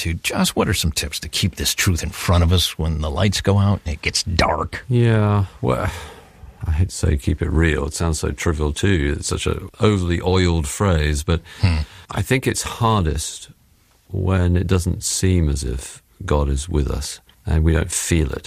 gratitude. Josh, what are some tips to keep this truth in front of us when the lights go out and it gets dark? Yeah, well, I hate to say keep it real. It sounds so trivial too. It's such an overly oiled phrase, but I think it's hardest when it doesn't seem as if God is with us and we don't feel it.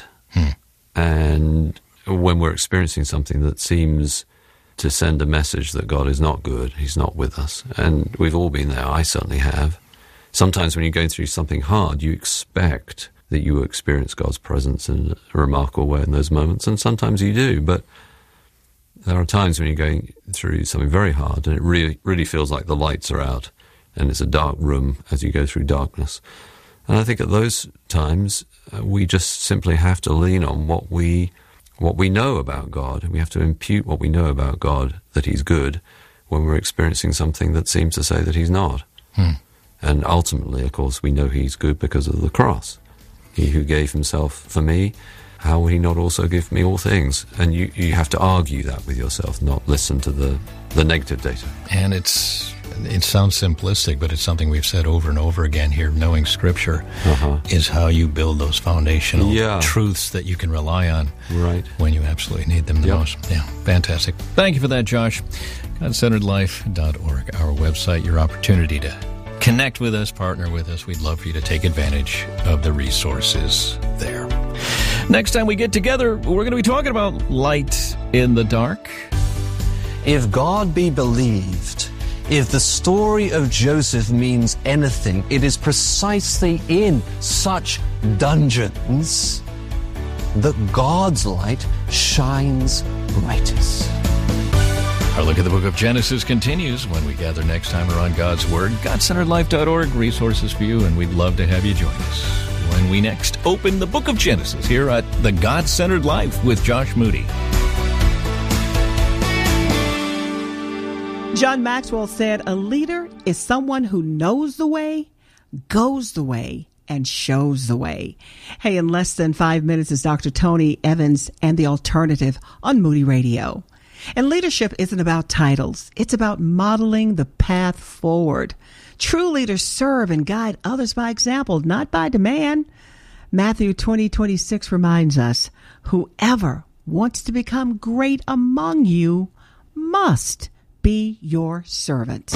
And when we're experiencing something that seems to send a message that God is not good, he's not with us. And we've all been there. I certainly have. Sometimes when you're going through something hard, you expect that you will experience God's presence in a remarkable way in those moments, and sometimes you do. But there are times when you're going through something very hard and it really feels like the lights are out and it's a dark room as you go through darkness. And I think at those times, we just simply have to lean on what we know about God, and we have to impute what we know about God, that he's good, when we're experiencing something that seems to say that he's not. And ultimately, of course, we know he's good because of the cross. He who gave himself for me, how will he not also give me all things? And you have to argue that with yourself, not listen to the negative data. And it sounds simplistic, but it's something we've said over and over again here. Knowing Scripture is how you build those foundational truths that you can rely on when you absolutely need them the most. Yeah, fantastic. Thank you for that, Josh. GodCenteredLife.org, our website, your opportunity to connect with us, partner with us. We'd love for you to take advantage of the resources there. Next time we get together, we're going to be talking about light in the dark. If God be believed, if the story of Joseph means anything, it is precisely in such dungeons that God's light shines brightest. Our look at the book of Genesis continues when we gather next time around God's Word. GodCenteredLife.org, resources for you, and we'd love to have you join us when we next open the book of Genesis here at The God-Centered Life with Josh Moody. John Maxwell said, "A leader is someone who knows the way, goes the way, and shows the way." Hey, in less than 5 minutes is Dr. Tony Evans and The Alternative on Moody Radio. And leadership isn't about titles. It's about modeling the path forward. True leaders serve and guide others by example, not by demand. Matthew 20:26 reminds us, whoever wants to become great among you must be your servant.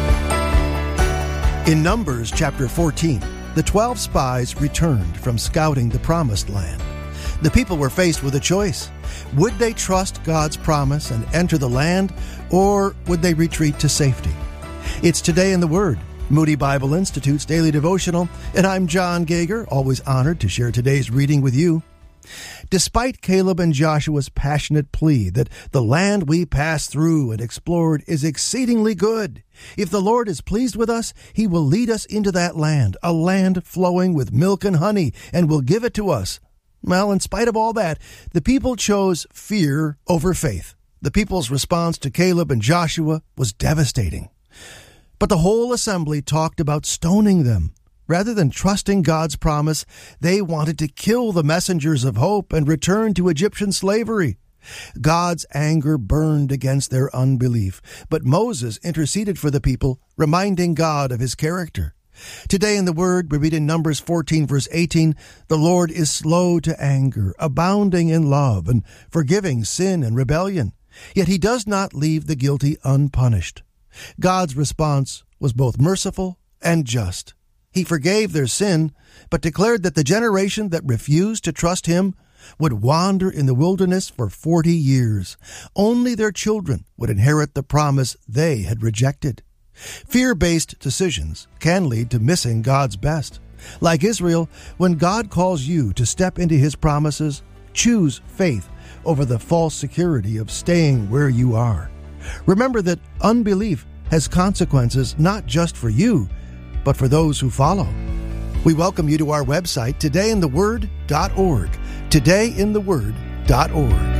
In Numbers chapter 14, the 12 spies returned from scouting the Promised Land. The people were faced with a choice. Would they trust God's promise and enter the land, or would they retreat to safety? It's Today in the Word, Moody Bible Institute's daily devotional, and I'm John Gager, always honored to share today's reading with you. Despite Caleb and Joshua's passionate plea that the land we passed through and explored is exceedingly good, if the Lord is pleased with us, he will lead us into that land, a land flowing with milk and honey, and will give it to us. Well, in spite of all that, the people chose fear over faith. The people's response to Caleb and Joshua was devastating. But the whole assembly talked about stoning them. Rather than trusting God's promise, they wanted to kill the messengers of hope and return to Egyptian slavery. God's anger burned against their unbelief, but Moses interceded for the people, reminding God of his character. Today in the Word, we read in Numbers 14, verse 18, "The Lord is slow to anger, abounding in love, and forgiving sin and rebellion. Yet he does not leave the guilty unpunished." God's response was both merciful and just. He forgave their sin, but declared that the generation that refused to trust him would wander in the wilderness for 40 years. Only their children would inherit the promise they had rejected. Fear-based decisions can lead to missing God's best. Like Israel, when God calls you to step into his promises, choose faith over the false security of staying where you are. Remember that unbelief has consequences not just for you, but for those who follow. We welcome you to our website, todayintheword.org. todayintheword.org.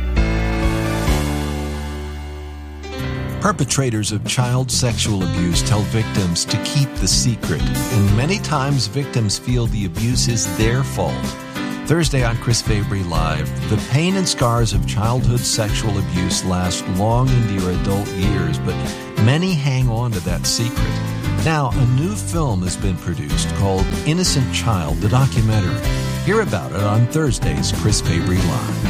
Perpetrators of child sexual abuse tell victims to keep the secret, and many times victims feel the abuse is their fault. Thursday on Chris Fabry Live, the pain and scars of childhood sexual abuse last long into your adult years, but many hang on to that secret. Now, a new film has been produced called Innocent Child, the documentary. Hear about it on Thursday's Chris Fabry Live.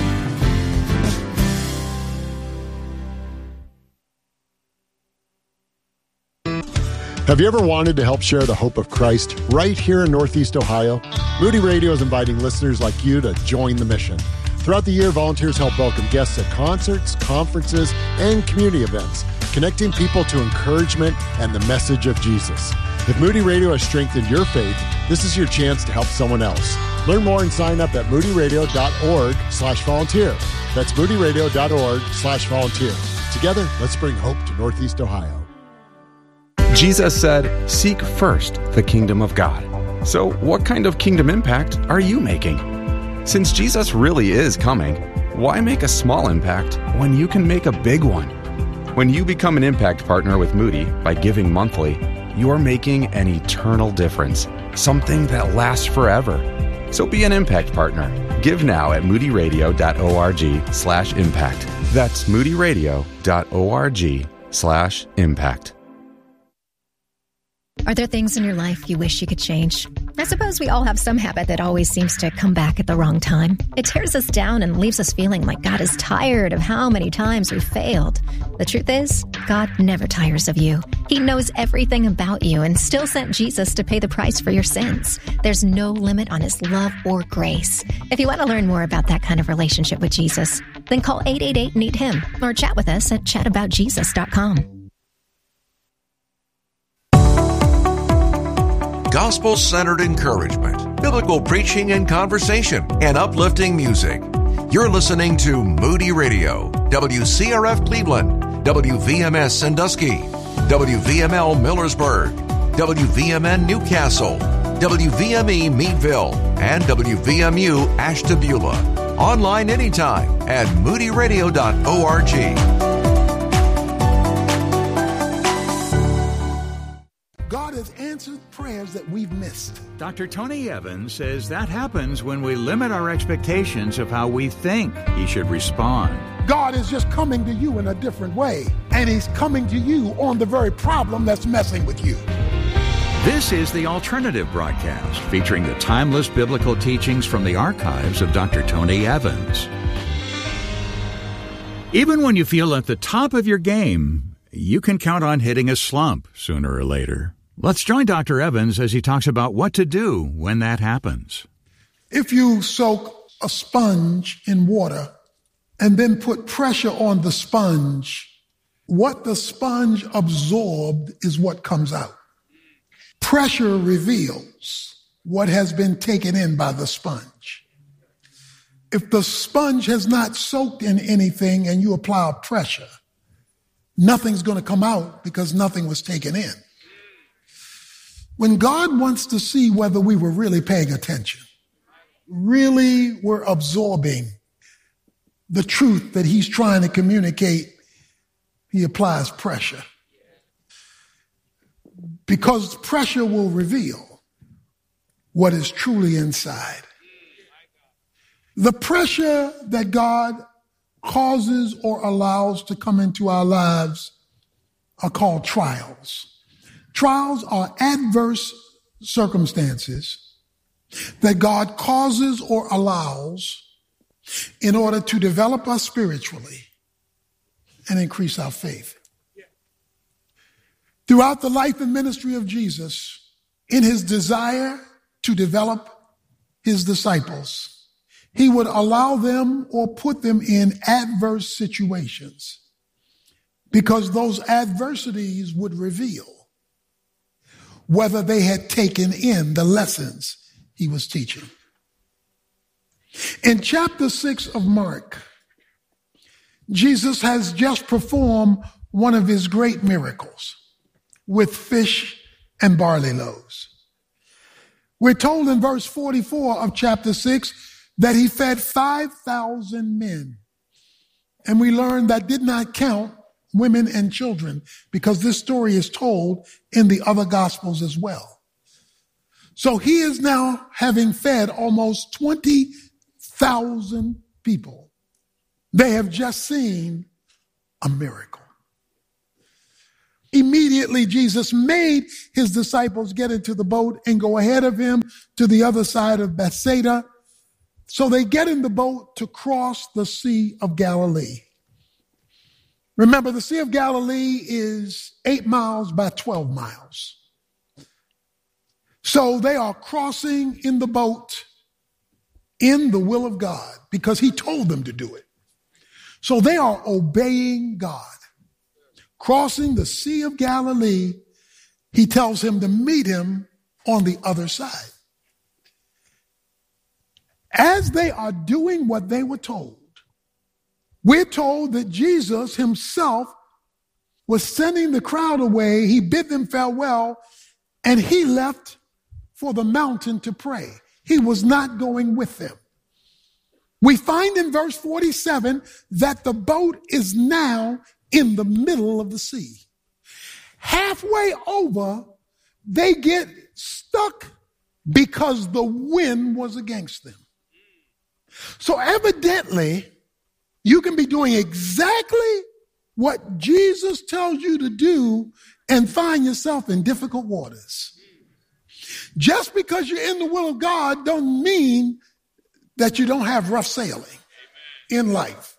Have you ever wanted to help share the hope of Christ right here in Northeast Ohio? Moody Radio is inviting listeners like you to join the mission. Throughout the year, volunteers help welcome guests at concerts, conferences, and community events, connecting people to encouragement and the message of Jesus. If Moody Radio has strengthened your faith, this is your chance to help someone else. Learn more and sign up at moodyradio.org/volunteer. That's moodyradio.org/volunteer. Together, let's bring hope to Northeast Ohio. Jesus said, "Seek first the kingdom of God." So what kind of kingdom impact are you making? Since Jesus really is coming, why make a small impact when you can make a big one? When you become an impact partner with Moody by giving monthly, you're making an eternal difference, something that lasts forever. So be an impact partner. Give now at moodyradio.org/impact. That's moodyradio.org/impact. Are there things in your life you wish you could change? I suppose we all have some habit that always seems to come back at the wrong time. It tears us down and leaves us feeling like God is tired of how many times we've failed. The truth is, God never tires of you. He knows everything about you and still sent Jesus to pay the price for your sins. There's no limit on His love or grace. If you want to learn more about that kind of relationship with Jesus, then call 888-NEED-HIM or chat with us at chataboutjesus.com. Gospel-centered encouragement, biblical preaching and conversation, and uplifting music. You're listening to Moody Radio, WCRF Cleveland, WVMS Sandusky, WVML Millersburg, WVMN Newcastle, WVME Meadville, and WVMU Ashtabula. Online anytime at moodyradio.org. God has answered prayers that we've missed. Dr. Tony Evans says that happens when we limit our expectations of how we think He should respond. God is just coming to you in a different way, and He's coming to you on the very problem that's messing with you. This is The Alternative Broadcast, featuring the timeless biblical teachings from the archives of Dr. Tony Evans. Even when you feel at the top of your game, you can count on hitting a slump sooner or later. Let's join Dr. Evans as he talks about what to do when that happens. If you soak a sponge in water and then put pressure on the sponge, what the sponge absorbed is what comes out. Pressure reveals what has been taken in by the sponge. If the sponge has not soaked in anything and you apply pressure, nothing's going to come out because nothing was taken in. When God wants to see whether we were really paying attention, really were absorbing the truth that He's trying to communicate, He applies pressure. Because pressure will reveal what is truly inside. The pressure that God causes or allows to come into our lives are called trials. Trials are adverse circumstances that God causes or allows in order to develop us spiritually and increase our faith. Throughout the life and ministry of Jesus, in His desire to develop His disciples, He would allow them or put them in adverse situations because those adversities would reveal whether they had taken in the lessons He was teaching. In chapter 6 of Mark, Jesus has just performed one of His great miracles with fish and barley loaves. We're told in verse 44 of chapter 6 that He fed 5,000 men. And we learn that did not count women and children, because this story is told in the other gospels as well. So He is now having fed almost 20,000 people. They have just seen a miracle. Immediately, Jesus made his disciples get into the boat and go ahead of him to the other side of Bethsaida. So they get in the boat to cross the Sea of Galilee. Remember, the Sea of Galilee is 8 miles by 12 miles. So they are crossing in the boat in the will of God because he told them to do it. So they are obeying God. Crossing the Sea of Galilee, he tells him to meet him on the other side. As they are doing what they were told, we're told that Jesus himself was sending the crowd away. He bid them farewell, and he left for the mountain to pray. He was not going with them. We find in verse 47 that the boat is now in the middle of the sea. Halfway over, they get stuck because the wind was against them. So evidently, you can be doing exactly what Jesus tells you to do and find yourself in difficult waters. Just because you're in the will of God don't mean that you don't have rough sailing in life.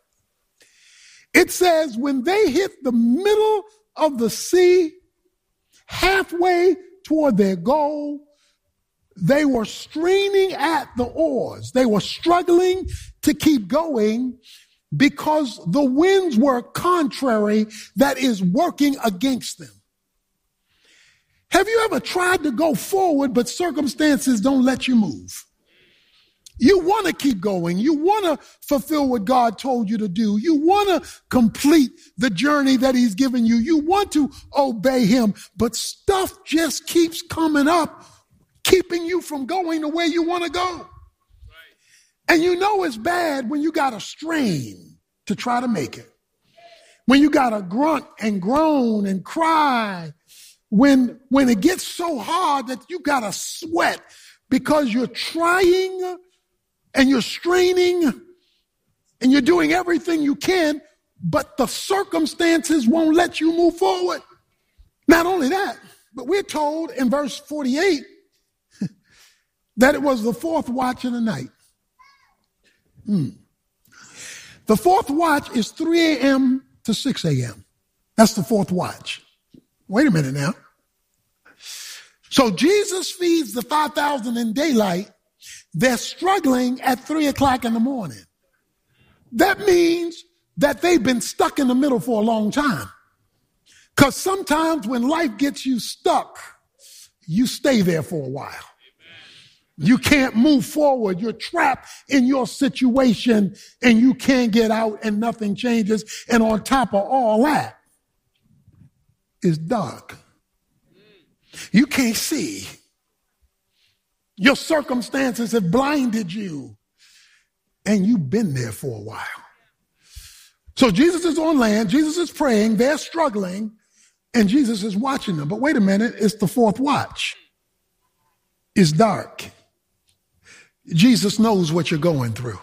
It says when they hit the middle of the sea, halfway toward their goal, they were straining at the oars. They were struggling to keep going because the winds were contrary, that is working against them. Have you ever tried to go forward, but circumstances don't let you move? You want to keep going. You want to fulfill what God told you to do. You want to complete the journey that he's given you. You want to obey him, but stuff just keeps coming up, keeping you from going the way you want to go. And you know it's bad when you got to strain to try to make it. When you got to grunt and groan and cry. When it gets so hard that you got to sweat because you're trying and you're straining and you're doing everything you can, but the circumstances won't let you move forward. Not only that, but we're told in verse 48 that it was the fourth watch of the night. The fourth watch is 3 a.m. to 6 a.m. That's the fourth watch. Wait a minute now. So Jesus feeds the 5,000 in daylight. They're struggling at 3 o'clock in the morning. That means that they've been stuck in the middle for a long time. Because sometimes when life gets you stuck, you stay there for a while. You can't move forward. You're trapped in your situation and you can't get out and nothing changes. And on top of all that, it's dark. You can't see. Your circumstances have blinded you and you've been there for a while. So Jesus is on land. Jesus is praying. They're struggling and Jesus is watching them. But wait a minute. It's the fourth watch. It's dark. Jesus knows what you're going through.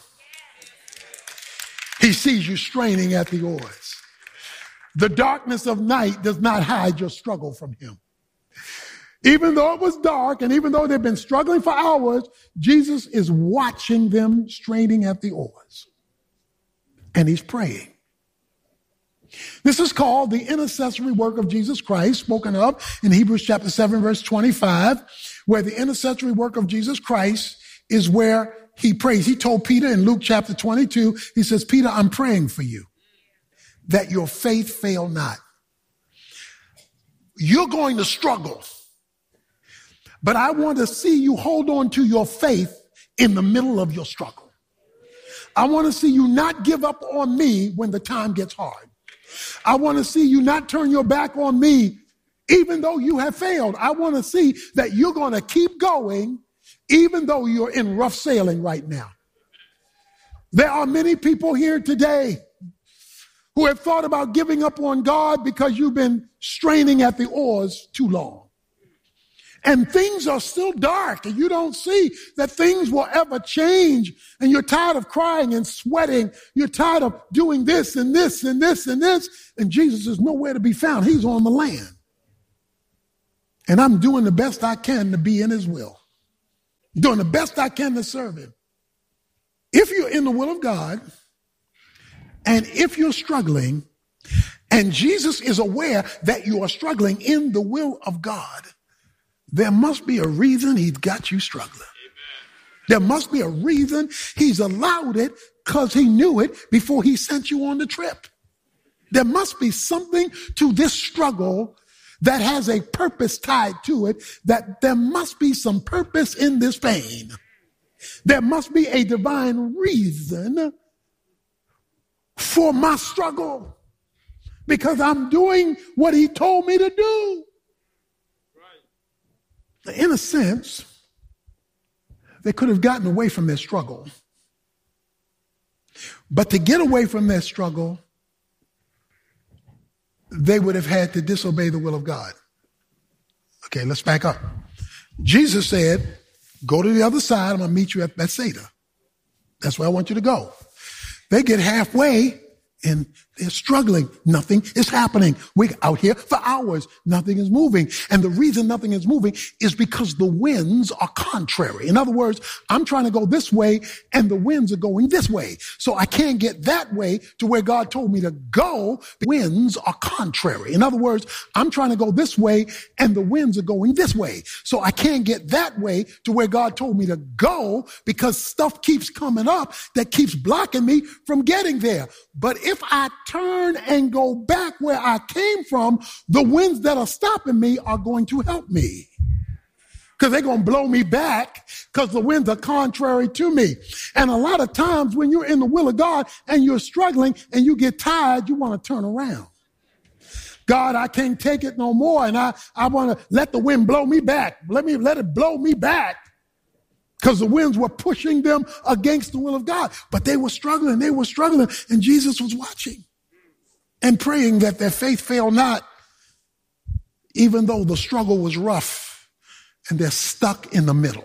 He sees you straining at the oars. The darkness of night does not hide your struggle from him. Even though it was dark and even though they've been struggling for hours, Jesus is watching them straining at the oars. And he's praying. This is called the intercessory work of Jesus Christ, spoken of in Hebrews chapter 7, verse 25, where the intercessory work of Jesus Christ is where he prays. He told Peter in Luke chapter 22, he says, Peter, I'm praying for you that your faith fail not. You're going to struggle, but I want to see you hold on to your faith in the middle of your struggle. I want to see you not give up on me when the time gets hard. I want to see you not turn your back on me even though you have failed. I want to see that you're going to keep going even though you're in rough sailing right now. There are many people here today who have thought about giving up on God because you've been straining at the oars too long. And things are still dark and you don't see that things will ever change. And you're tired of crying and sweating. You're tired of doing this and this and this and this. And Jesus is nowhere to be found. He's on the land. And I'm doing the best I can to be in his will. Doing the best I can to serve him. If you're in the will of God, and if you're struggling, and Jesus is aware that you are struggling in the will of God, there must be a reason he's got you struggling. There must be a reason he's allowed it because he knew it before he sent you on the trip. There must be something to this struggle that has a purpose tied to it, that there must be some purpose in this pain. There must be a divine reason for my struggle because I'm doing what he told me to do. Right. In a sense, they could have gotten away from their struggle. But to get away from their struggle, they would have had to disobey the will of God. Okay, let's back up. Jesus said, go to the other side. I'm going to meet you at Bethsaida. That's where I want you to go. They get halfway and they're struggling. Nothing is happening. We're out here for hours. Nothing is moving. And the reason nothing is moving is because the winds are contrary. In other words, I'm trying to go this way and the winds are going this way. So I can't get that way to where God told me to go. The winds are contrary. In other words, I'm trying to go this way and the winds are going this way. So I can't get that way to where God told me to go because stuff keeps coming up that keeps blocking me from getting there. But if I turn and go back where I came from, the winds that are stopping me are going to help me. Because they're going to blow me back because the winds are contrary to me. And a lot of times when you're in the will of God and you're struggling and you get tired, you want to turn around. God, I can't take it no more. And I want to let the wind blow me back. Let it blow me back. Because the winds were pushing them against the will of God. But they were struggling, and Jesus was watching and praying that their faith fail not, even though the struggle was rough and they're stuck in the middle.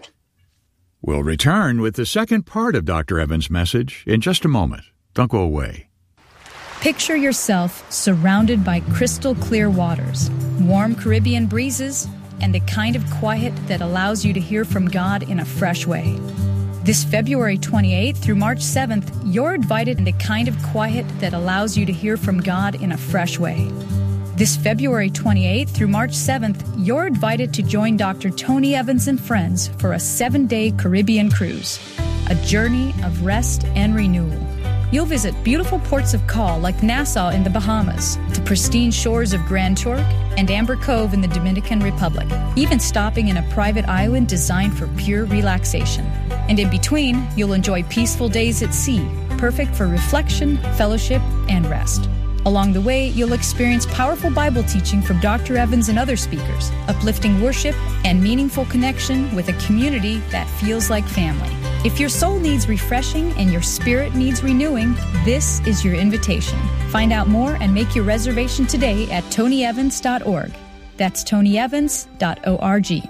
We'll return with the second part of Dr. Evans' message in just a moment. Don't go away. Picture yourself surrounded by crystal clear waters, warm Caribbean breezes, and the kind of quiet that allows you to hear from God in a fresh way. This February 28th through March 7th, you're invited in the kind of quiet that allows you to hear from God in a fresh way. This February 28th through March 7th, you're invited to join Dr. Tony Evans and friends for a 7-day Caribbean cruise, a journey of rest and renewal. You'll visit beautiful ports of call like Nassau in the Bahamas, the pristine shores of Grand Turk, and Amber Cove in the Dominican Republic, even stopping in a private island designed for pure relaxation. And in between, you'll enjoy peaceful days at sea, perfect for reflection, fellowship, and rest. Along the way, you'll experience powerful Bible teaching from Dr. Evans and other speakers, uplifting worship, and meaningful connection with a community that feels like family. If your soul needs refreshing and your spirit needs renewing, this is your invitation. Find out more and make your reservation today at tonyevans.org. That's tonyevans.org.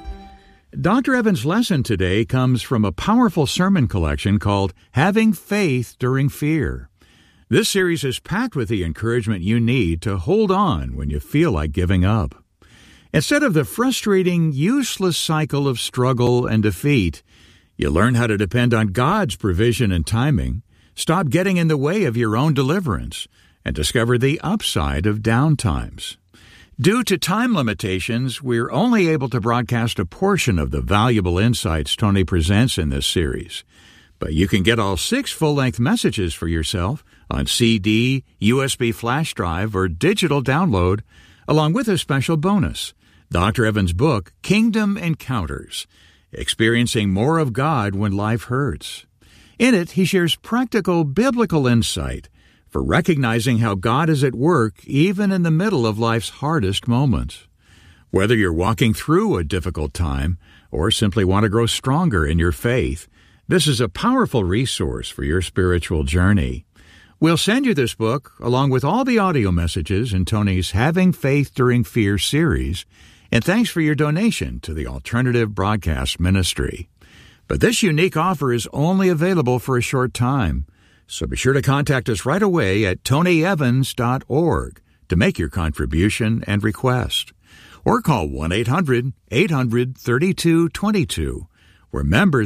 Dr. Evans' lesson today comes from a powerful sermon collection called Having Faith During Fear. This series is packed with the encouragement you need to hold on when you feel like giving up. Instead of the frustrating, useless cycle of struggle and defeat, you learn how to depend on God's provision and timing, stop getting in the way of your own deliverance, and discover the upside of downtimes. Due to time limitations, we're only able to broadcast a portion of the valuable insights Tony presents in this series. But you can get all 6 full-length messages for yourself on CD, USB flash drive, or digital download, along with a special bonus, Dr. Evans' book, Kingdom Encounters, Experiencing More of God When Life Hurts. In it, he shares practical biblical insight for recognizing how God is at work even in the middle of life's hardest moments. Whether you're walking through a difficult time or simply want to grow stronger in your faith, this is a powerful resource for your spiritual journey. We'll send you this book, along with all the audio messages in Tony's Having Faith During Fear series, and thanks for your donation to the Alternative Broadcast Ministry. But this unique offer is only available for a short time, so be sure to contact us right away at tonyevans.org to make your contribution and request. or call 1-800-800-3222, where members